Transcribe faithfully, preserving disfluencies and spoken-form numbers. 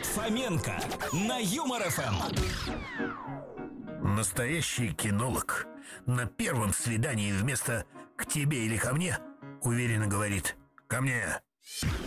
Фоменко на Юмор эф эм. Настоящий кинолог на первом свидании вместо «к тебе» или «ко мне» уверенно говорит: «ко мне».